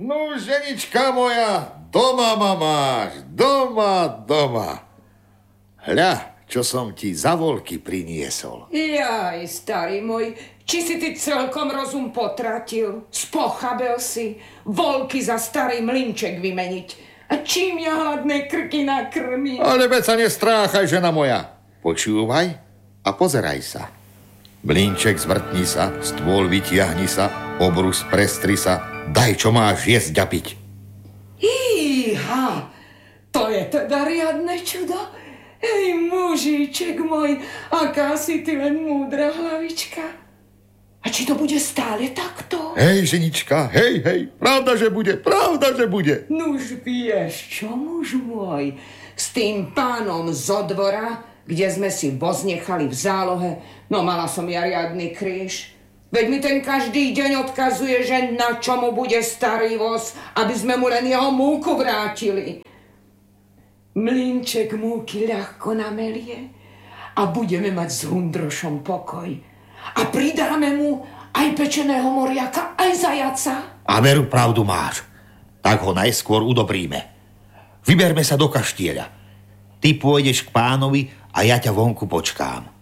No, ženička moja, doma ma máš, doma. Hľa, čo som ti za voľky priniesol. Jaj, starý môj, či si ty celkom rozum potratil? Spochabel si voľky za starý mlynček vymeniť. A čím ja hladné krky nakrmím? Ale veď sa nestráchaj, žena moja. Počúvaj a pozeraj sa. Mlynček zvrtni sa, stôl vytiahni sa, obrus prestri sa, daj, čo máš jesť a piť. Íha, to je teda riadne čudo. Hej, mužíček môj, aká si ty len múdra hlavička. A či to bude stále takto? Hej, ženička, hej, pravda, že bude. Nuž vieš čo, muž môj, s tým pánom zo dvora, kde sme si voz nechali v zálohe, no mala som ja riadny kríž. Veď mi ten každý deň odkazuje, že na čo mu bude starý voz, aby sme mu len jeho múku vrátili. Mlynček múky ľahko namelie a budeme mať s Hundrošom pokoj. A pridáme mu aj pečeného moriaka, aj zajaca. A veru pravdu máš. Tak ho najskôr udobríme. Vyberme sa do kaštieľa. Ty pôjdeš k pánovi a ja ťa vonku počkám.